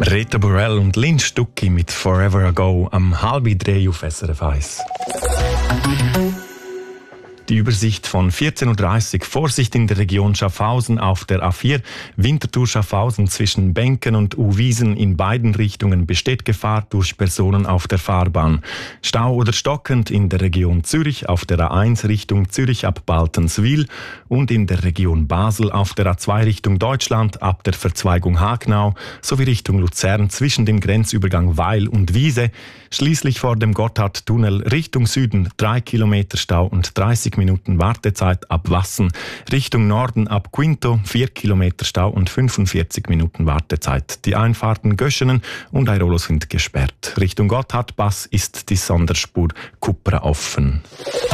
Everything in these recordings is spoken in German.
Rita Burrell und Lynn Stucki mit «Forever Ago» am 2:30 auf SRF 1. Die Übersicht von 14:30 Uhr. Vorsicht in der Region Schaffhausen auf der A4. Winterthur Schaffhausen zwischen Benken und Uwiesen in beiden Richtungen besteht Gefahr durch Personen auf der Fahrbahn. Stau oder stockend in der Region Zürich auf der A1 Richtung Zürich ab Baltenswil und in der Region Basel auf der A2 Richtung Deutschland ab der Verzweigung Hagnau sowie Richtung Luzern zwischen dem Grenzübergang Weil und Wiese. Schließlich vor dem Gotthardtunnel Richtung Süden 3 Kilometer Stau und 30 Minuten Wartezeit ab Wassen. Richtung Norden ab Quinto 4 Kilometer Stau und 45 Minuten Wartezeit. Die Einfahrten Göschenen und Airolo sind gesperrt. Richtung Gotthardpass ist die Sonderspur Kupra offen.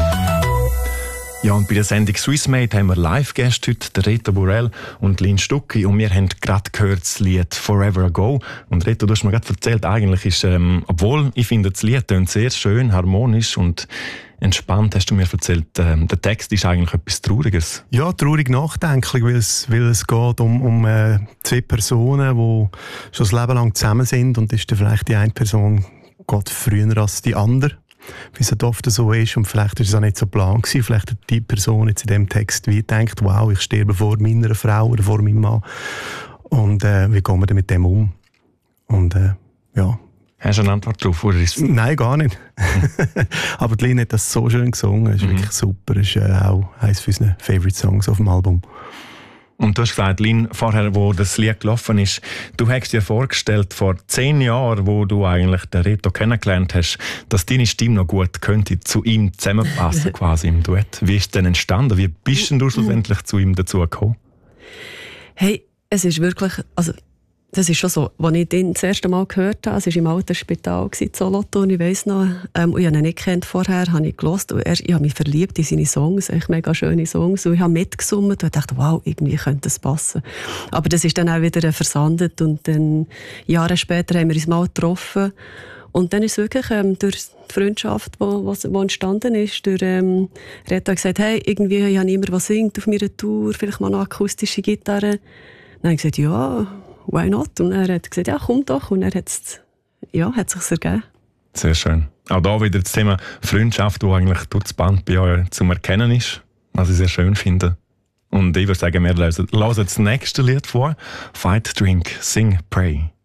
Ja, und bei der Sendung Swissmade haben wir Live-Gäste heute, der Rita Burrell und Lynn Stucki. Und wir haben gerade gehört das Lied «Forever Ago». Und Rita, du hast mir gerade erzählt, eigentlich ist, obwohl ich finde, das Lied tönt sehr schön, harmonisch und entspannt, hast du mir erzählt, der Text ist eigentlich etwas Trauriges. Ja, traurig nachdenklich, weil es geht um zwei Personen, die schon das Leben lang zusammen sind und ist dann vielleicht die eine Person geht früher als die andere. Wie es oft so ist und vielleicht ist es auch nicht so geplant gewesen. Vielleicht hat die Person jetzt in diesem Text wie gedacht, wow, ich sterbe vor meiner Frau oder vor meinem Mann und wie gehen wir denn mit dem um? Und ja. Hast du eine Antwort darauf? Oder ist Nein, gar nicht. Aber die Lynn hat das so schön gesungen, es ist wirklich super, es ist auch eines von unseren Favorite Songs auf dem Album. Und du hast gesagt, Lynn, vorher, wo das Lied gelaufen ist, du hast dir vorgestellt, vor 10 Jahren, wo du eigentlich den Reto kennengelernt hast, dass deine Stimme noch gut könnte zu ihm zusammenpassen, quasi im Duett. Wie ist es denn entstanden? Wie bist denn du schlussendlich zu ihm dazu gekommen? Hey, es ist wirklich, also das ist schon so, als ich ihn das erste Mal gehört habe, es war im alten Spital in Solothurn, ich weiss noch, ich habe ihn nicht gekannt vorher, habe ich gehört und ich habe mich verliebt in seine Songs, echt mega schöne Songs und ich habe mitgesummt und dachte, wow, irgendwie könnte das passen. Aber das ist dann auch wieder versandet und dann Jahre später haben wir uns mal getroffen und dann ist es wirklich durch die Freundschaft, die entstanden ist, durch Reto hat gesagt, hey, irgendwie ich habe niemand, der singt auf meiner Tour, vielleicht mal eine akustische Gitarre. Dann habe ich gesagt, ja, why not? Und er hat gesagt, ja, komm doch. Und er hat es sich ergeben. Sehr schön. Auch da wieder das Thema Freundschaft, das eigentlich durch das Band bei euch zum Erkennen ist, was ich sehr schön finde. Und ich würde sagen, wir hören das nächste Lied vor. Fight, Drink, Sing, Pray.